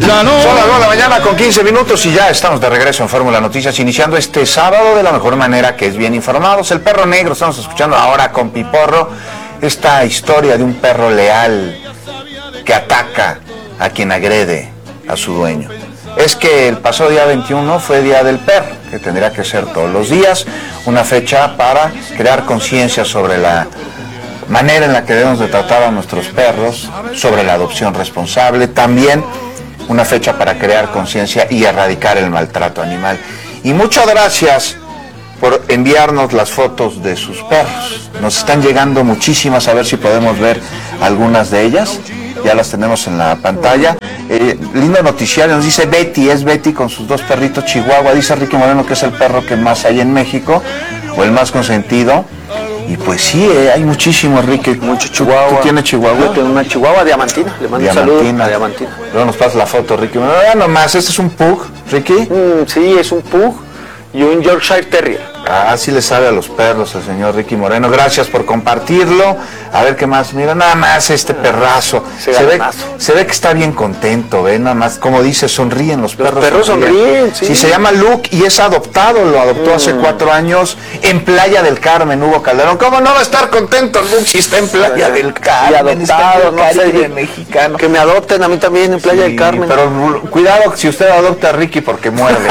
Son las 2 de la mañana con 15 minutos y ya estamos de regreso en Fórmula Noticias, iniciando este sábado de la mejor manera, que es bien informados. El perro negro, estamos escuchando ahora con Piporro esta historia de un perro leal que ataca a quien agrede a su dueño. Es que el pasado día 21 fue Día del Perro, que tendría que ser todos los días, una fecha para crear conciencia sobre la manera en la que debemos de tratar a nuestros perros, sobre la adopción responsable, también una fecha para crear conciencia y erradicar el maltrato animal. Y muchas gracias por enviarnos las fotos de sus perros. Nos están llegando muchísimas, a ver si podemos ver algunas de ellas. Ya las tenemos en la pantalla. Lindo noticiario, nos dice Betty, es Betty con sus 2 perritos chihuahua. Dice Ricky Moreno que es el perro que más hay en México, o el más consentido. Y pues sí, hay muchísimos, Ricky. Mucho chihuahua. ¿Tú tienes chihuahua? Yo tengo una chihuahua diamantina. Le mando un saludo a Diamantina. Luego nos pasa la foto, Ricky. No, nomás, ¿este es un pug, Ricky? Sí, es un pug y un Yorkshire Terrier. Ah, sí le sabe a los perros el señor Ricky Moreno. Gracias por compartirlo. A ver qué más. Mira, nada más este perrazo. Se ve que está bien contento, ¿ve? Nada más, como dice, sonríen los perros. Los perros sonríen, sí. Sí, se llama Luke y es adoptado. Lo adoptó hace 4 años en Playa del Carmen, Hugo Calderón. ¿Cómo no va a estar contento Luke si está en Playa del Carmen? Y adoptado, no sé, mexicano. Que me adopten a mí también en Playa del Carmen. Pero cuidado si usted adopta a Ricky porque muerde.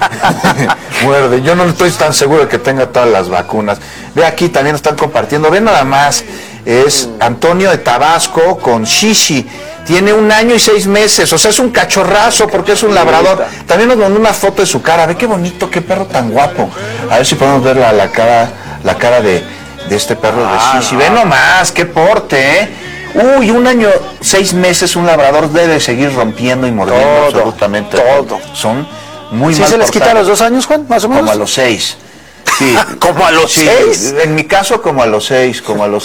Muerde. Yo no estoy tan seguro de que tenga todas las vacunas. Ve, aquí también están compartiendo. Ve nada más. Es Antonio de Tabasco con Shishi. Tiene 1 año y 6 meses. O sea, es un cachorrazo porque es un labrador. También nos mandó una foto de su cara. Ve qué bonito, qué perro tan guapo. A ver si podemos ver la cara de este perro de Shishi. Ve nomás, qué porte, ¿eh? Uy, 1 año, 6 meses, un labrador debe seguir rompiendo y mordiendo absolutamente todo. Son muy mal ¿Sí se les quita a los 2 años, Juan? Más o menos. Como a los 6. Sí. ¿Como a los 6? En mi caso, como a los 6.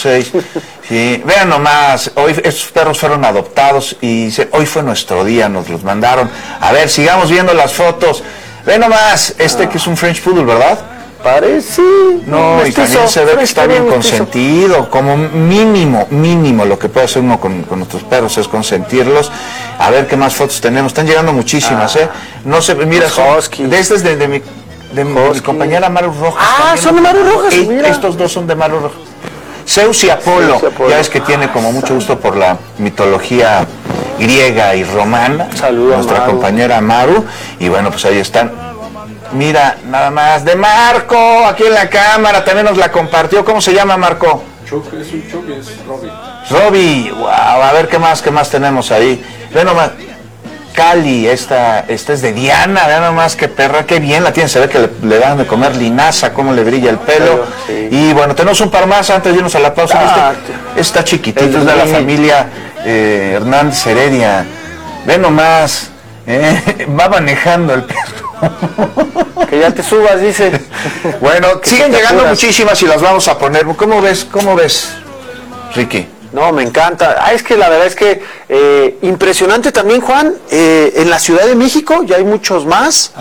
Sí. Vean nomás, hoy estos perros fueron adoptados y hoy fue nuestro día, nos los mandaron. A ver, sigamos viendo las fotos. Ve nomás, que es un French Poodle, ¿verdad? Parece. No, y también se ve que está bien consentido. Como mínimo lo que puede hacer uno con nuestros perros es consentirlos. A ver qué más fotos tenemos. Están llegando muchísimas, No sé, mira, este es de mi compañera Maru Rojas. Son de Maru Rojas. Estos 2 son de Maru Rojas. Zeus y Apolo. Ya ves que tiene como mucho gusto por la mitología griega y romana. Saludos, nuestra compañera Maru. Y bueno, pues ahí están. Mira, nada más, de Marco, aquí en la cámara, también nos la compartió. ¿Cómo se llama, Marco? Choque, es un choque, es Robbie. Robbie, wow, a ver qué más tenemos ahí. Ve nomás, Cali, esta es de Diana, ve nomás qué perra, qué bien la tiene, se ve que le dan de comer linaza, cómo le brilla el pelo. Sí. Y bueno, tenemos un par más antes de irnos a la pausa. Está chiquitito, es de la familia Hernández Heredia. Ve nomás, va manejando el perro. Que ya te subas, dice. Bueno, siguen llegando muchísimas y las vamos a poner. ¿Cómo ves, Ricky? No, me encanta. Es que la verdad es que impresionante también, Juan. En la Ciudad de México ya hay muchos más.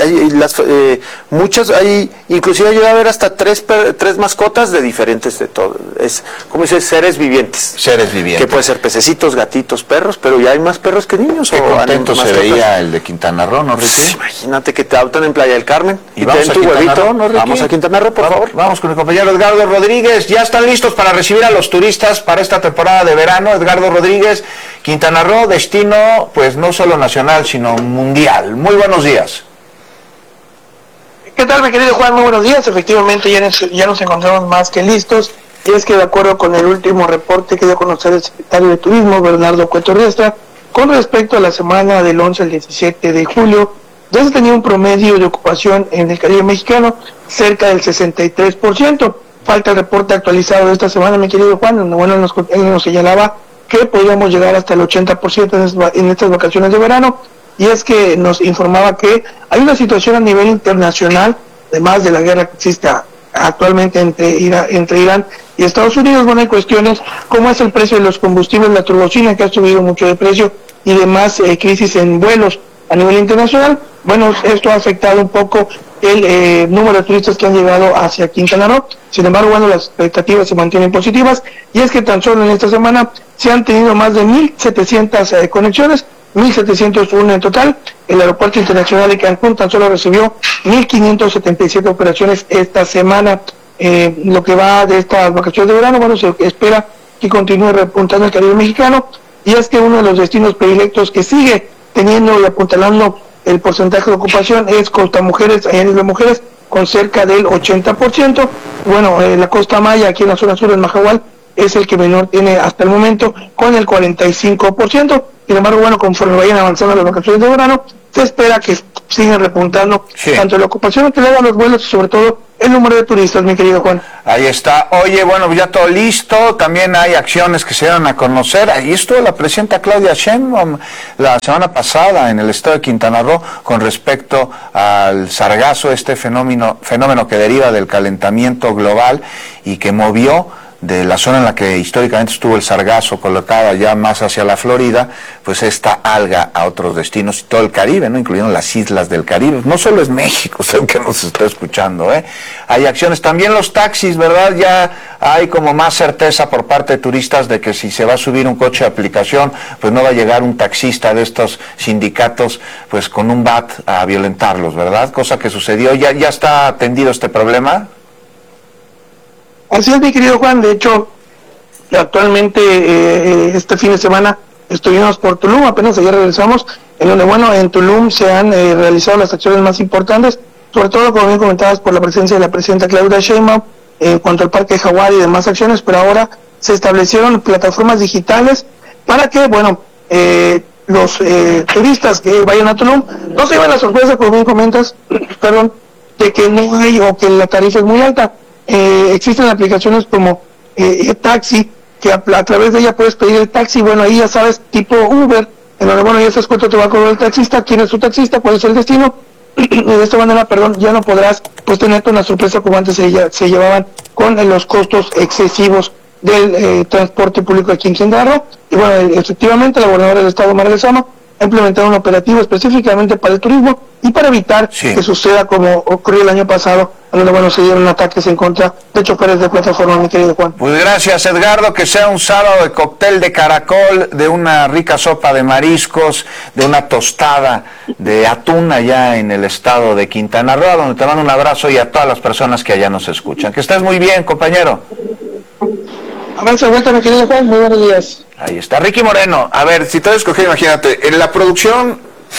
Muchas, inclusive llega a haber hasta 3 mascotas de diferentes de todo. Es, como dices, seres vivientes. Seres vivientes. Que puede ser pececitos, gatitos, perros, pero ya hay más perros que niños. Qué contento se veía el de Quintana Roo, ¿no, Ricky? Pues, imagínate que te adoptan en Playa del Carmen. Y vamos a Quintana Roo, ¿no, Ricky? Vamos a Quintana Roo, por favor. Vamos con el compañero Edgardo Rodríguez. Ya están listos para recibir a los turistas para esta temporada de verano. Edgardo Rodríguez, Quintana Roo, destino pues no solo nacional sino mundial. Muy buenos días. ¿Qué tal, mi querido Juan? Muy buenos días. Efectivamente ya nos encontramos más que listos, y es que de acuerdo con el último reporte que dio a conocer el secretario de Turismo, Bernardo Cueto Riestra, con respecto a la semana del 11 al 17 de julio, ya se tenía un promedio de ocupación en el Caribe mexicano cerca del 63%. Falta el reporte actualizado de esta semana, mi querido Juan, donde bueno, nos señalaba que podríamos llegar hasta el 80% en estas vacaciones de verano, y es que nos informaba que hay una situación a nivel internacional, además de la guerra que existe actualmente entre Irán y Estados Unidos. Bueno, hay cuestiones como es el precio de los combustibles, la turbocina, que ha subido mucho de precio, y demás crisis en vuelos a nivel internacional. Bueno, esto ha afectado un poco el número de turistas que han llegado hacia Quintana Roo. Sin embargo, bueno, las expectativas se mantienen positivas, y es que tan solo en esta semana se han tenido más de 1,700 conexiones, 1.701 en total. El Aeropuerto Internacional de Cancún tan solo recibió 1.577 operaciones esta semana. Lo que va de estas vacaciones de verano, bueno, se espera que continúe repuntando el Caribe mexicano, y es que uno de los destinos predilectos que sigue teniendo y apuntalando el porcentaje de ocupación es Costa Mujeres, allá en Isla Mujeres, con cerca del 80%. Bueno, la Costa Maya, aquí en la zona sur, en Majahual, es el que menor tiene hasta el momento, con el 45%. Sin embargo, bueno, conforme vayan avanzando las vacaciones de verano, se espera que sigan repuntando tanto la ocupación hotelera, los vuelos y sobre todo el número de turistas, mi querido Juan. Ahí está. Oye, bueno, ya todo listo. También hay acciones que se dieron a conocer. Ahí estuvo la presidenta Claudia Sheinbaum la semana pasada en el estado de Quintana Roo con respecto al sargazo, este fenómeno que deriva del calentamiento global y que movió de la zona en la que históricamente estuvo el sargazo colocada ya más hacia la Florida, pues esta alga a otros destinos y todo el Caribe, ¿no? Incluyendo las islas del Caribe. No solo es México, usted que nos está escuchando, ¿eh? Hay acciones, también los taxis, ¿verdad? Ya hay como más certeza por parte de turistas de que si se va a subir un coche de aplicación, pues no va a llegar un taxista de estos sindicatos, pues con un bat a violentarlos, ¿verdad? Cosa que sucedió. ¿Ya está atendido este problema? Así es, mi querido Juan. De hecho, actualmente este fin de semana estuvimos por Tulum, apenas ayer regresamos, en donde, bueno, en Tulum se han realizado las acciones más importantes, sobre todo, como bien comentadas, por la presencia de la presidenta Claudia Sheinbaum en cuanto al Parque Jaguar y demás acciones, pero ahora se establecieron plataformas digitales para que, bueno, los turistas que vayan a Tulum no se lleven la sorpresa, como bien comentas, perdón, de que no hay o que la tarifa es muy alta. Existen aplicaciones como taxi, que a través de ella puedes pedir el taxi. Bueno, ahí ya sabes, tipo Uber, en donde, bueno, ya sabes cuánto te va a cobrar el taxista, quién es su taxista, cuál es el destino. De esta manera, ya no podrás pues tenerte una sorpresa como antes se llevaban con los costos excesivos del transporte público aquí en Quintana Roo. Y bueno, efectivamente la gobernadora del estado, Mara Lezama, ha implementado un operativo específicamente para el turismo y para evitar que suceda como ocurrió el año pasado, donde, bueno, se dieron ataques en contra de choferes de plataforma, mi querido Juan. Pues gracias, Edgardo, que sea un sábado de cóctel de caracol, de una rica sopa de mariscos, de una tostada de atún allá en el estado de Quintana Roo, donde te mando un abrazo, y a todas las personas que allá nos escuchan. Que estés muy bien, compañero. Avanza vuelta, mi querido Juan, muy buenos días. Ahí está, Ricky Moreno. A ver, si te has escogido, imagínate, en la producción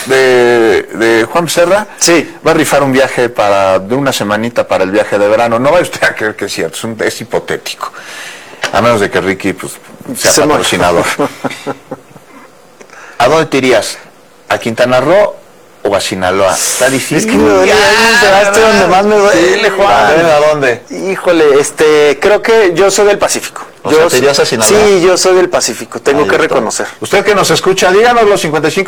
de Juan Becerra, va a rifar un viaje de una semanita para el viaje de verano. No va usted a creer que es cierto, es hipotético. A menos de que Ricky pues sea patrocinador. ¿A dónde te irías? ¿A Quintana Roo o a Sinaloa? Está difícil. Es que me duele, donde más me duele, Juan. ¿A dónde? Híjole, creo que yo soy del Pacífico. O sea, ¿te irías a Sinaloa? Sí, yo soy del Pacífico, tengo que reconocer. Usted que nos escucha, díganos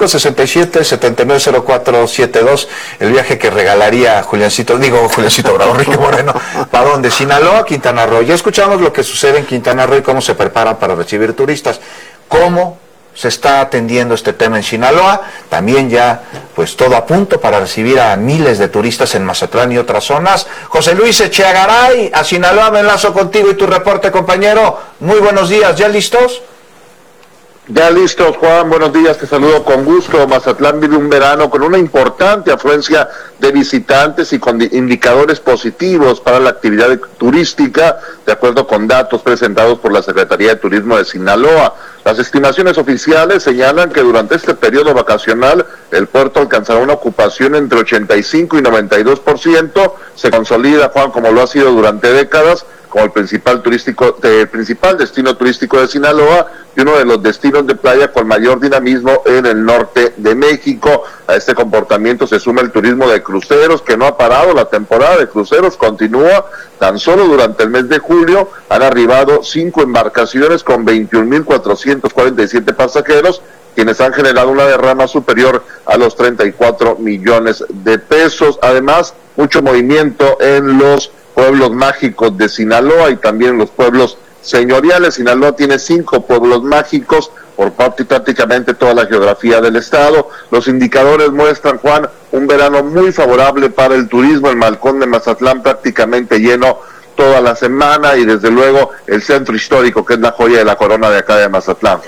5567-790472, el viaje que regalaría Juliancito Bravo, Ricky Moreno. ¿Para dónde? Sinaloa, Quintana Roo. Ya escuchamos lo que sucede en Quintana Roo y cómo se preparan para recibir turistas. ¿Cómo se está atendiendo este tema en Sinaloa? También ya, pues todo a punto para recibir a miles de turistas en Mazatlán y otras zonas. José Luis Echeagaray, a Sinaloa me enlazo contigo y tu reporte, compañero. Muy buenos días, ¿ya listos? Ya listos, Juan, buenos días, te saludo con gusto. Mazatlán vive un verano con una importante afluencia de visitantes y con indicadores positivos para la actividad turística, de acuerdo con datos presentados por la Secretaría de Turismo de Sinaloa. Las estimaciones oficiales señalan que durante este periodo vacacional el puerto alcanzará una ocupación entre 85 y 92%, se consolida, Juan, como lo ha sido durante décadas, como el principal destino turístico de Sinaloa y uno de los destinos de playa con mayor dinamismo en el norte de México. A este comportamiento se suma el turismo de cruceros, que no ha parado. La temporada de cruceros continúa. Tan solo durante el mes de julio han arribado 5 embarcaciones con 21.447 pasajeros, quienes han generado una derrama superior a los 34 millones de pesos. Además, mucho movimiento en los pueblos mágicos de Sinaloa y también los pueblos señoriales. Sinaloa tiene 5 pueblos mágicos por prácticamente toda la geografía del estado. Los indicadores muestran, Juan, un verano muy favorable para el turismo. El Malecón de Mazatlán prácticamente lleno toda la semana y desde luego el centro histórico, que es la joya de la corona de acá de Mazatlán, Juan.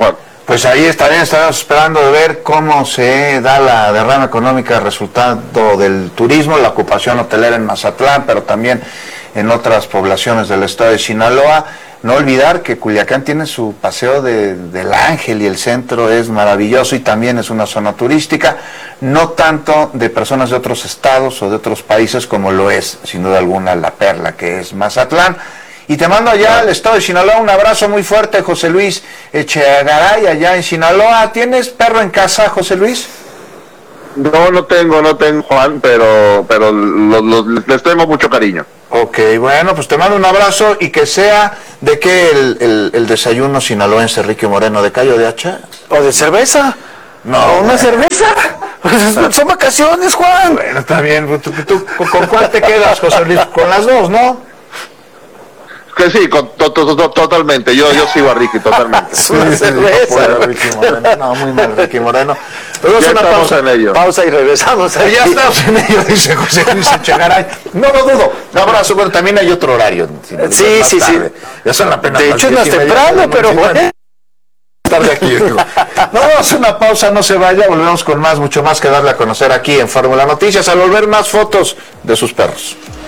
Pues ahí estaremos esperando de ver cómo se da la derrama económica resultado del turismo, la ocupación hotelera en Mazatlán, pero también en otras poblaciones del estado de Sinaloa. No olvidar que Culiacán tiene su paseo del Ángel y el centro es maravilloso y también es una zona turística, no tanto de personas de otros estados o de otros países como lo es, sin duda alguna, la perla que es Mazatlán. Y te mando allá al estado de Sinaloa un abrazo muy fuerte, José Luis Echegaray, allá en Sinaloa. ¿Tienes perro en casa, José Luis? No tengo, Juan, pero les tengo mucho cariño. Ok, bueno, pues te mando un abrazo y que sea de que el desayuno sinaloense, Ricky Moreno, de callo de hacha. ¿O de cerveza? No, ¿Una cerveza? Son vacaciones, Juan. Bueno, está bien. ¿Tú con cuál te quedas, José Luis? Con las dos, ¿no? Que sí, totalmente. Yo sigo a Ricky, totalmente. Es una cerveza. No, Ricky Moreno. No, muy mal, Ricky Moreno. Pero Ya estamos en ello. Pausa y regresamos. Ya estamos en ello, dice José Luis Echegaray. No lo dudo. Un abrazo, bueno, también hay otro horario. Sí. Ya son apenas De las hecho, es más 10:30. temprano, pero bueno. Tarde aquí, digo. No, vamos a una pausa, no se vaya, volvemos con mucho más que darle a conocer aquí en Fórmula Noticias, al volver más fotos de sus perros.